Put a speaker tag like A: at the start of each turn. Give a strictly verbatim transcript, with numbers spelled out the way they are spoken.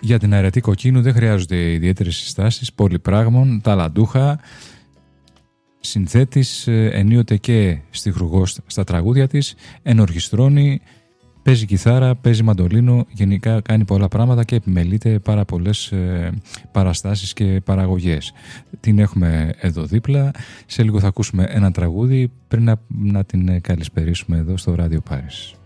A: Για την Αρετή Κοκκίνου δεν χρειάζονται ιδιαίτερες συστάσεις, πολυπράγμων, ταλαντούχα, συνθέτης, ενίοτε και στιχουργός στα τραγούδια της, ενορχιστρώνει, παίζει κιθάρα, παίζει μαντολίνο, γενικά κάνει πολλά πράγματα και επιμελείται πάρα πολλές ε, παραστάσεις και παραγωγές. Την έχουμε εδώ δίπλα, σε λίγο θα ακούσουμε ένα τραγούδι πριν να, να την καλησπερίσουμε εδώ στο Radio Paris.